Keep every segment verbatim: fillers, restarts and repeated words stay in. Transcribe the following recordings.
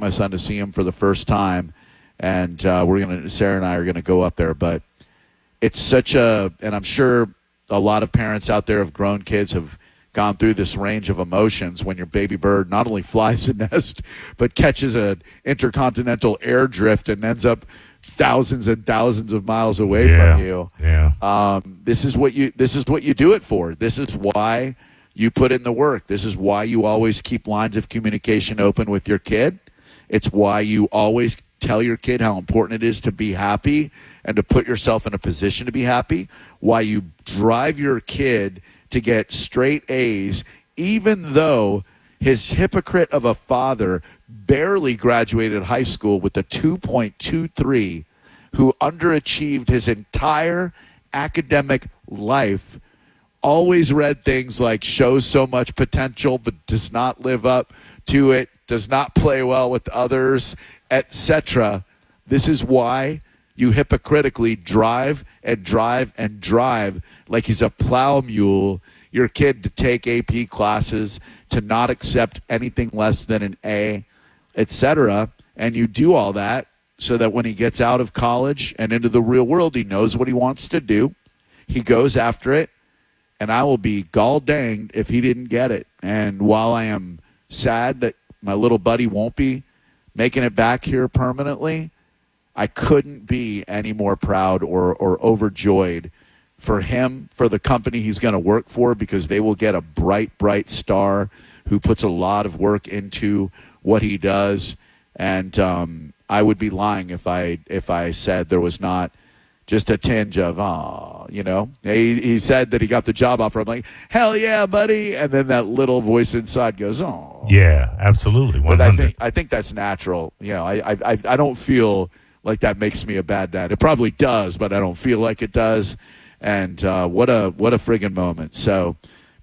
my son to see him for the first time, and uh, we're gonna Sarah and I are gonna go up there. But it's such a, and I'm sure a lot of parents out there of grown kids have gone through this range of emotions when your baby bird not only flies a nest, but catches an intercontinental air drift and ends up thousands and thousands of miles away yeah, from you. Yeah. Um, this is what you. This is what you do it for. This is why you put in the work. This is why you always keep lines of communication open with your kid. It's why you always tell your kid how important it is to be happy and to put yourself in a position to be happy. Why you drive your kid to get straight A's, even though his hypocrite of a father barely graduated high school with a two point two three, who underachieved his entire academic life, always read things like shows so much potential but does not live up to it, does not play well with others, et cetera. This is why you hypocritically drive and drive and drive like he's a plow mule your kid to take A P classes, to not accept anything less than an A, et cetera. And you do all that so that when he gets out of college and into the real world, he knows what he wants to do. He goes after it, and I will be gall danged if he didn't get it. And while I am sad that my little buddy won't be making it back here permanently, I couldn't be any more proud or, or overjoyed for him, for the company he's going to work for, because they will get a bright, bright star who puts a lot of work into what he does. And um, I would be lying if I if I said there was not just a tinge of, oh, you know. He, he said that he got the job offer. I'm like, hell yeah, buddy. And then that little voice inside goes, oh. Yeah, absolutely. one hundred. But I think I think that's natural. You know, I, I, I don't feel like that makes me a bad dad. It probably does, but I don't feel like it does. And uh, what a what a friggin' moment. So,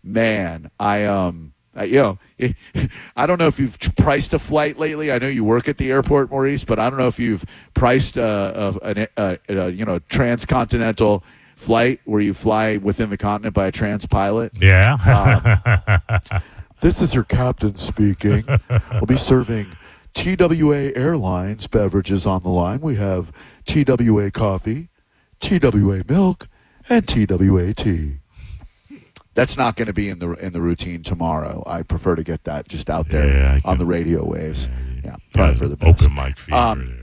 man, I um, I, you know, I don't know if you've priced a flight lately. I know you work at the airport, Maurice, but I don't know if you've priced a, a, a, a, a you know transcontinental flight where you fly within the continent by a trans pilot. Yeah. um, this is your captain speaking. We'll be serving T W A Airlines beverages on the line. We have T W A coffee, T W A milk, and T W A tea. That's not going to be in the in the routine tomorrow. I prefer to get that just out there yeah, on the radio waves. Yeah, yeah probably for the best. Open mic fever um,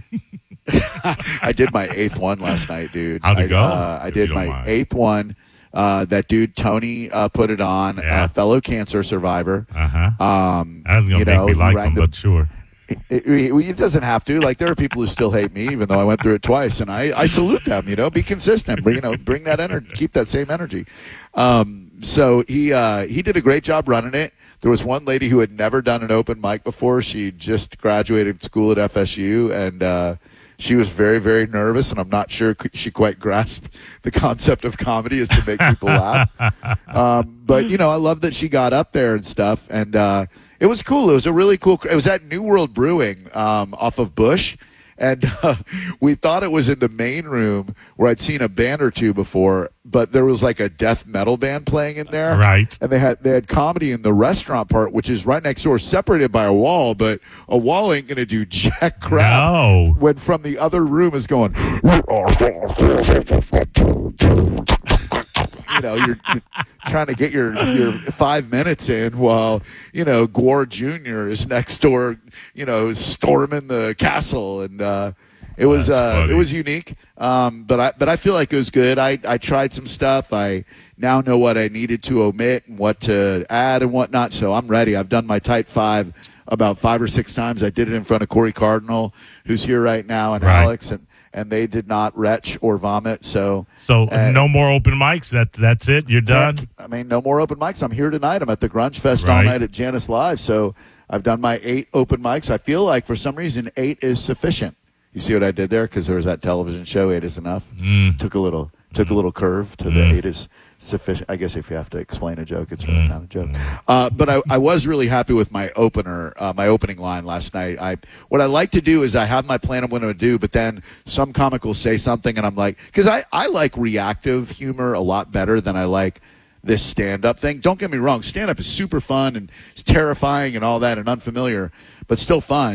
there. I did my eighth one last night, dude. How'd it I, go? Uh, I did my mind. eighth one. Uh, that dude Tony uh, put it on. Yeah. Uh, fellow cancer survivor. Uh huh. Um, I was gonna you make know, me like him, the, but sure. It, it, it doesn't have to. Like, there are people who still hate me, even though I went through it twice, and I, I salute them. You know, be consistent. Bring, you know, bring that energy, keep that same energy. Um, so he uh, he did a great job running it. There was one lady who had never done an open mic before. She just graduated school at F S U, and uh, she was very, very nervous, and I'm not sure she quite grasped the concept of comedy is to make people laugh. Um, but you know, I love that she got up there and stuff, and. Uh, It was cool. It was a really cool. It was at New World Brewing um, off of Bush, and uh, we thought it was in the main room where I'd seen a band or two before, but there was like a death metal band playing in there, right? And they had they had comedy in the restaurant part, which is right next door, separated by a wall, but a wall ain't gonna do jack crap. No. When from the other room is going. You know, you're, you're trying to get your, your five minutes in while, you know, Gore Junior is next door, you know, storming the castle. And uh, it was uh, it was unique. Um, but I but I feel like it was good. I, I tried some stuff. I now know what I needed to omit and what to add and whatnot. So I'm ready. I've done my tight five about five or six times. I did it in front of Corey Cardinal, who's here right now, and right. Alex. And and they did not retch or vomit. So, so uh, no more open mics. That that's it. You're done. I mean, no more open mics. I'm here tonight. I'm at the Grunge Fest right. all night at Janice Live. So I've done my eight open mics. I feel like for some reason eight is sufficient. You see what I did there? Because there was that television show. Eight is enough. Mm. Took a little took mm. a little curve to mm. the eight is sufficient. I guess if you have to explain a joke, it's really mm. not a joke. Uh, but I, I was really happy with my opener, uh, my opening line last night. I what I like to do is I have my plan of what I'm going to do, but then some comic will say something, and I'm like, because I, I like reactive humor a lot better than I like this stand-up thing. Don't get me wrong, stand-up is super fun and it's terrifying and all that and unfamiliar, but still fun.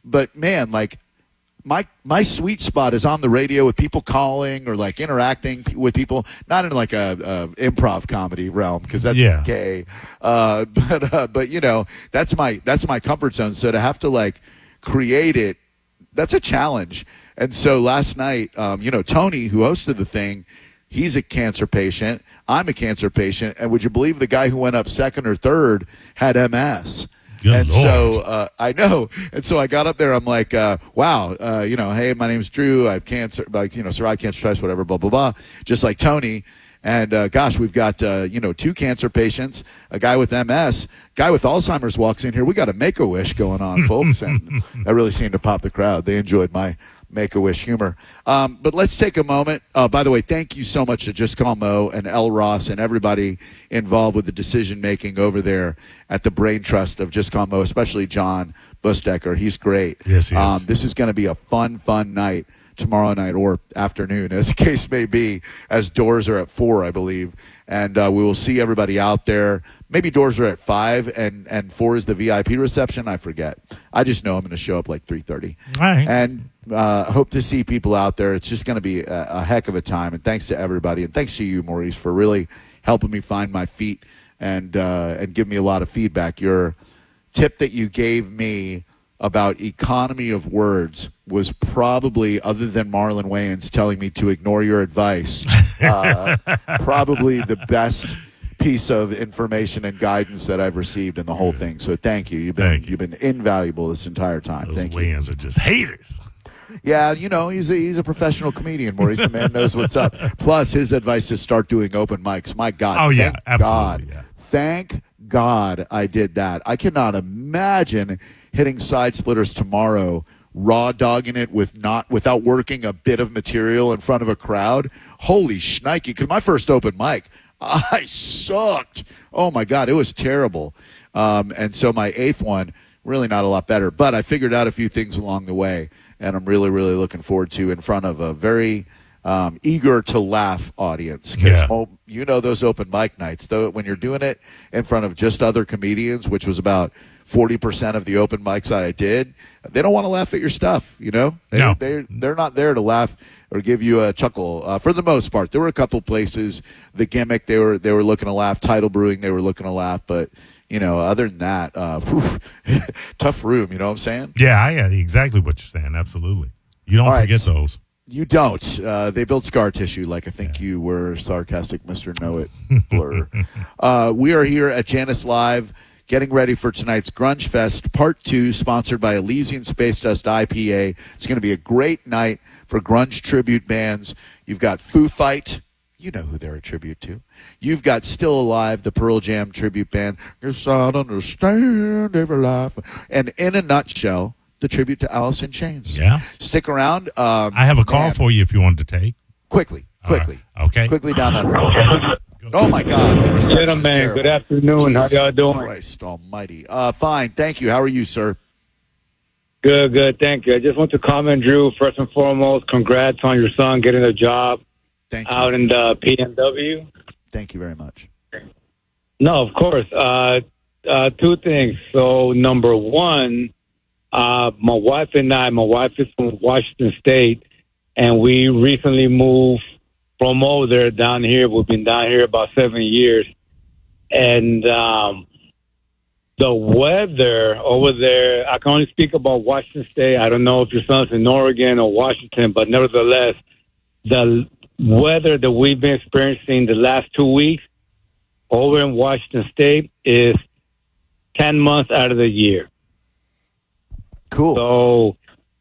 but man, like my my sweet spot is on the radio with people calling or like interacting with people, not in like a, a improv comedy realm because that's Yeah. gay. Uh, but uh, but you know that's my that's my comfort zone. So to have to like create it, that's a challenge. And so last night, um, you know, Tony, who hosted the thing, he's a cancer patient. I'm a cancer patient. And would you believe the guy who went up second or third had M S? Good and Lord. so uh, I know. And so I got up there. I'm like, uh, wow, uh, you know, hey, my name's Drew. I have cancer, like, you know, survived cancer twice, whatever, blah, blah, blah. Just like Tony. And uh, gosh, we've got, uh, you know, two cancer patients, a guy with M S, guy with Alzheimer's walks in here. We got a Make-A-Wish going on, folks. And that really seemed to pop the crowd. They enjoyed my Make-A-Wish humor. Um, but let's take a moment. Uh, by the way, thank you so much to Just Call Mo and L. Ross and everybody involved with the decision-making over there at the Brain Trust of Just Call Mo, especially John Busdecker. He's great. Yes, he is. Um, this is going to be a fun, fun night tomorrow night or afternoon, as the case may be, as doors are at four, I believe. And uh, we will see everybody out there. Maybe doors are at five, and, and four is the V I P reception. I forget. I just know I'm going to show up like three thirty. All right. And uh, hope to see people out there. It's just going to be a, a heck of a time. And thanks to everybody. And thanks to you, Maurice, for really helping me find my feet and uh, and give me a lot of feedback. Your tip that you gave me about economy of words was probably, other than Marlon Wayans telling me to ignore your advice, uh, probably the best piece of information and guidance that I've received in the whole thing. So thank you. You've been Thank you. you've been invaluable this entire time. Those Thank you. Wayans are just haters. Yeah, you know, he's a, he's a professional comedian, Maurice. The man knows what's up. Plus, his advice to start doing open mics. My God. Oh, yeah, thank absolutely, God. yeah. Thank God I did that. I cannot imagine hitting Side Splitters tomorrow, raw dogging it with not without working a bit of material in front of a crowd. Holy shnikey. Because my first open mic, I sucked. Oh, my God. It was terrible. Um, and so my eighth one, really not a lot better. But I figured out a few things along the way, and I'm really, really looking forward to in front of a very um, eager to laugh audience. 'Cause, Yeah. oh, you know those open mic nights, though, when you're doing it in front of just other comedians, which was about forty percent of the open mics that I did, they don't want to laugh at your stuff, you know? They, No. They're, they're not there to laugh or give you a chuckle. Uh, for the most part, there were a couple places, the Gimmick, they were they were looking to laugh. Title Brewing, they were looking to laugh. But, you know, other than that, uh, whew, tough room, you know what I'm saying? Yeah, I get exactly what you're saying. Absolutely. You don't All right. forget those. You don't. Uh, they build scar tissue, like I think you were sarcastic, Mister Know It Blur. uh, we are here at Janice Live, getting ready for tonight's Grunge Fest Part two, sponsored by Elysian Space Dust I P A. It's going to be a great night for grunge tribute bands. You've got Foo Fight. You know who they're a tribute to. You've got Still Alive, the Pearl Jam tribute band. Yes, I understand every life. And in a nutshell, the tribute to Alice in Chains. Yeah. Stick around. Um, I have a call man, for you if you wanted to take. Quickly, All right. quickly. Okay. Quickly down under. Oh, my God. The reception's Gentlemen, terrible. good afternoon. How Jesus y'all doing? Christ almighty. Uh, fine. Thank you. How are you, sir? Good, good. Thank you. I just want to comment, Drew, first and foremost, congrats on your son getting a job Thank you. out in the P N W. Thank you very much. No, of course. Uh, uh, two things. So, number one, uh, my wife and I, my wife is from Washington State, and we recently moved from over there down here. We've been down here about seven years. And um, the weather over there, I can only speak about Washington State. I don't know if your son's in Oregon or Washington, but nevertheless, the weather that we've been experiencing the last two weeks over in Washington State is ten months out of the year. Cool. So,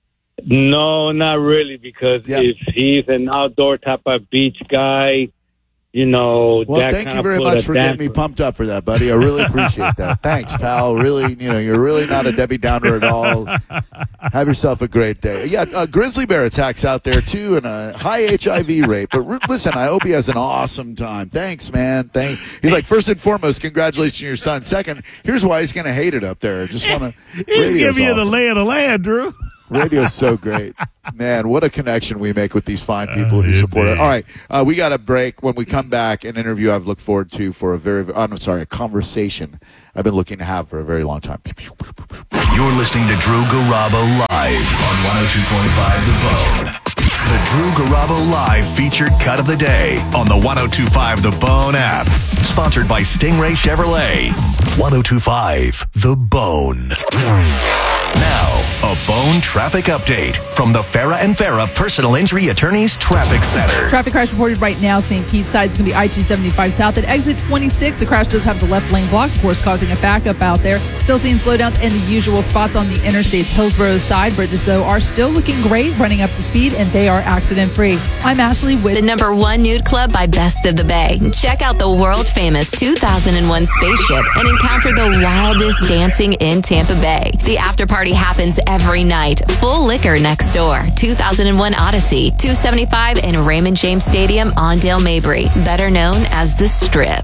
no, not really, because Yeah. if he's an outdoor type of beach guy, you know, Well, that thank kind you of very put much a for getting me damper. pumped up for that, buddy. I really appreciate that. Thanks, pal. Really, you know, you're really not a Debbie Downer at all. Have yourself a great day. Yeah, uh, grizzly bear attacks out there, too, and a high H I V rate. But re- listen, I hope he has an awesome time. Thanks, man. Thank. He's like, first and foremost, congratulations to your son. Second, here's why he's going to hate it up there. Just want to. He's giving you the lay of the land, Drew. Radio's so great. Man, what a connection we make with these fine people who Uh, support it. indeed. All right, uh, we got a break. When we come back, an interview I've looked forward to for a very, oh, I'm sorry, a conversation I've been looking to have for a very long time. You're listening to Drew Garabo live Live on one oh two point five The Bone. The Drew Garabo Live featured cut of the day on the one oh two point five The Bone app. Sponsored by Stingray Chevrolet. one oh two point five The Bone. Now, a Bone traffic update from the Farah and Farah Personal Injury Attorneys Traffic Center. Traffic crash reported right now. Saint Pete side is going to be I two seventy-five south at exit twenty-six. The crash does have the left lane blocked, of course, causing a backup out there. Still seeing slowdowns in the usual spots on the interstate's Hillsborough side. Bridges, though, are still looking great, running up to speed, and they are accident-free. I'm Ashley with the number one nude club by Best of the Bay. Check out the world-famous two thousand one spaceship and encounter the wildest dancing in Tampa Bay. The after-party happens every night. Full liquor next door. two thousand one Odyssey, two seventy-five and Raymond James Stadium on Dale Mabry, better known as The Strip.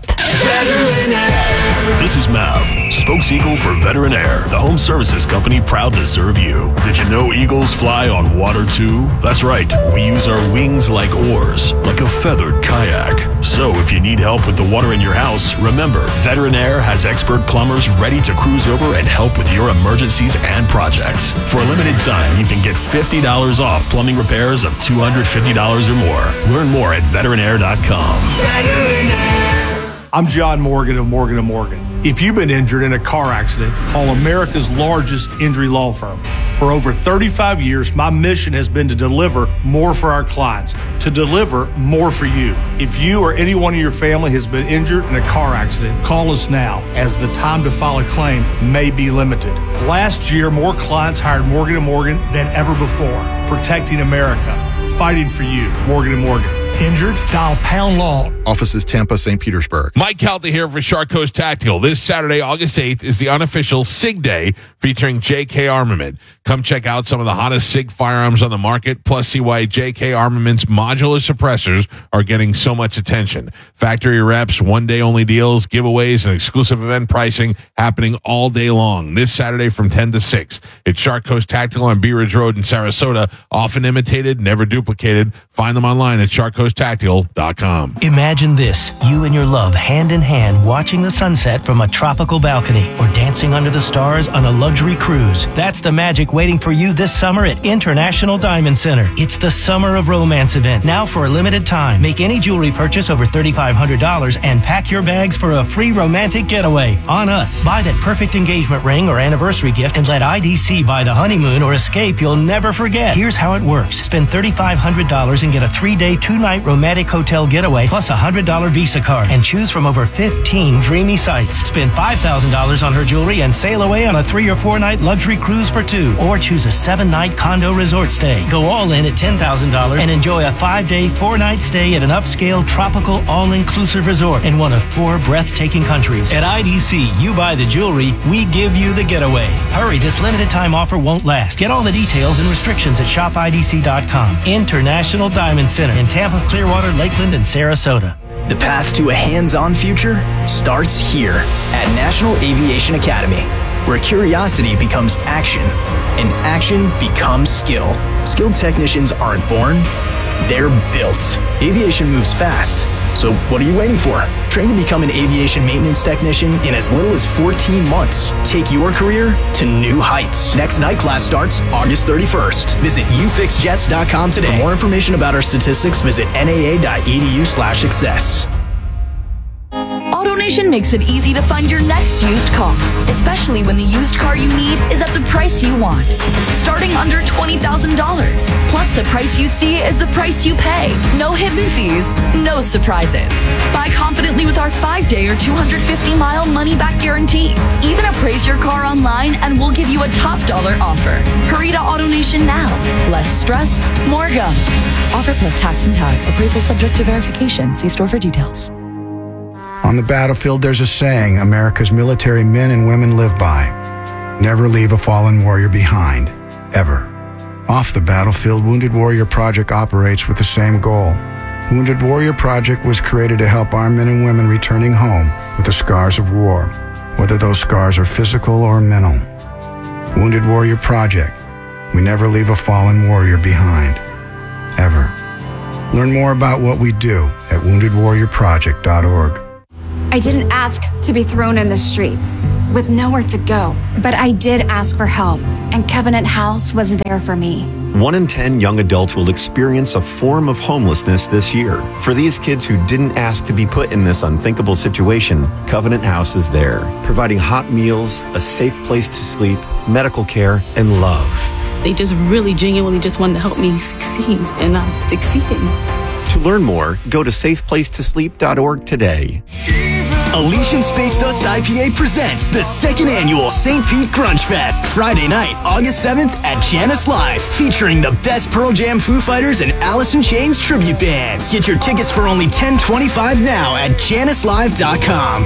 This is Mav, spokes-eagle for Veteran Air, the home services company proud to serve you. Did you know eagles fly on water too? That's right, we use our wings like oars, like a feathered kayak. So if you need help with the water in your house, remember, Veteran Air has expert plumbers ready to cruise over and help with your emergencies and projects. For a limited time, you can get fifty dollars off plumbing repairs of two hundred fifty dollars or more. Learn more at veteran air dot com. Veteran Air. I'm John Morgan of Morgan and Morgan. If you've been injured in a car accident, call America's largest injury law firm. For over thirty-five years, my mission has been to deliver more for our clients, to deliver more for you. If you or anyone in your family has been injured in a car accident, call us now, as the time to file a claim may be limited. Last year, more clients hired Morgan and Morgan than ever before, protecting America, fighting for you. Morgan and Morgan. Injured? Dial Pound Law. Offices Tampa, Saint Petersburg. Mike Calta here for Shark Coast Tactical. This Saturday, August eighth, is the unofficial SIG Day featuring J K Armament. Come check out some of the hottest SIG firearms on the market, plus see why J K Armament's modular suppressors are getting so much attention. Factory reps, one-day-only deals, giveaways, and exclusive event pricing happening all day long. This Saturday from ten to six. It's Shark Coast Tactical on Bee Ridge Road in Sarasota. Often imitated, never duplicated. Find them online at shark coast tactical dot com. Imagine this, you and your love hand in hand watching the sunset from a tropical balcony or dancing under the stars on a luxury cruise. That's the magic waiting for you this summer at International Diamond Center. It's the Summer of Romance event, now for a limited time. Make any jewelry purchase over thirty-five hundred dollars and pack your bags for a free romantic getaway on us. Buy that perfect engagement ring or anniversary gift and let I D C buy the honeymoon or escape you'll never forget. Here's how it works. Spend thirty-five hundred dollars and get a three-day, two-night romantic hotel getaway plus a one hundred dollars Visa card and choose from over fifteen dreamy sites. Spend five thousand dollars on her jewelry and sail away on a three or four night luxury cruise for two, or choose a seven night condo resort stay. Go all in at ten thousand dollars and enjoy a five day, four night stay at an upscale tropical all-inclusive resort in one of four breathtaking countries. At I D C, you buy the jewelry, we give you the getaway. Hurry, this limited time offer won't last. Get all the details and restrictions at shop I D C dot com. International Diamond Center in Tampa, Clearwater, Lakeland, and Sarasota. The path to a hands-on future starts here at National Aviation Academy, where curiosity becomes action and action becomes skill. Skilled technicians aren't born, they're built. Aviation moves fast, so what are you waiting for? Train to become an aviation maintenance technician in as little as fourteen months. Take your career to new heights. Next night class starts August thirty-first. Visit u fix jets dot com today. For more information about our statistics, visit N A A dot E D U slash success. AutoNation makes it easy to find your next used car, especially when the used car you need is at the price you want. Starting under twenty thousand dollars. Plus, the price you see is the price you pay. No hidden fees, no surprises. Buy confidently with our five-day or two hundred fifty mile money-back guarantee. Even appraise your car online and we'll give you a top dollar offer. Hurry to AutoNation now. Less stress, more go. Offer plus tax and tag. Appraisal subject to verification. See store for details. On the battlefield, there's a saying America's military men and women live by. Never leave a fallen warrior behind, ever. Off the battlefield, Wounded Warrior Project operates with the same goal. Wounded Warrior Project was created to help our men and women returning home with the scars of war, whether those scars are physical or mental. Wounded Warrior Project. We never leave a fallen warrior behind, ever. Learn more about what we do at wounded warrior project dot org. I didn't ask to be thrown in the streets with nowhere to go, but I did ask for help, and Covenant House was there for me. One in ten young adults will experience a form of homelessness this year. For these kids who didn't ask to be put in this unthinkable situation, Covenant House is there, providing hot meals, a safe place to sleep, medical care, and love. They just really genuinely just wanted to help me succeed, and I'm succeeding. To learn more, go to safe place to sleep dot org today. Elysian Space Dust I P A presents the second annual Saint Pete Grunge Fest, Friday night, August seventh at Janice Live, featuring the best Pearl Jam, Foo Fighters, and Alice in Chains tribute bands. Get your tickets for only ten twenty-five now at janice live dot com.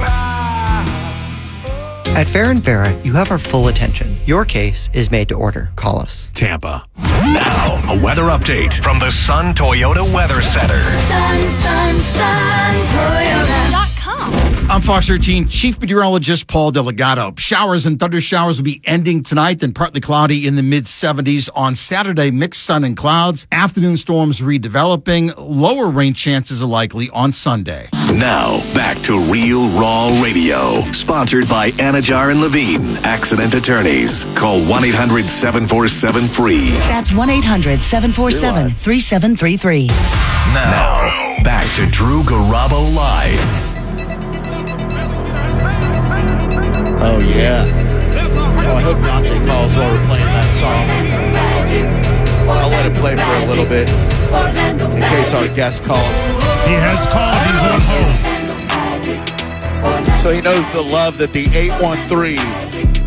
At Fair and Farah, you have our full attention. Your case is made to order. Call us. Tampa. Now, a weather update from the Sun Toyota Weather Center. Sun, sun, sun, Toyota dot com. I'm Fox thirteen Chief Meteorologist Paul Delgado. Showers and thunder showers will be ending tonight, then partly cloudy in the mid seventies. On Saturday, mixed sun and clouds. Afternoon storms redeveloping. Lower rain chances are likely on Sunday. Now, back to Real Raw Radio. Sponsored by Anajar and Levine, Accident Attorneys. Call one eight hundred seven four seven free. That's one eight hundred seven four seven three seven three three. Now, back to Drew Garabo Live. Oh, yeah. Oh, I hope Dante calls while we're playing that song. I'll let it play for a little bit in case our guest calls. He has called. He's on hold. So he knows the love that the eight one three